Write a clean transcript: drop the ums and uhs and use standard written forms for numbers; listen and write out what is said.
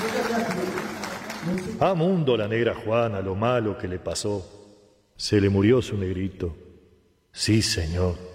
Ah, mundo, la negra Juana, lo malo que le pasó. Se le murió su negrito. Sí, señor.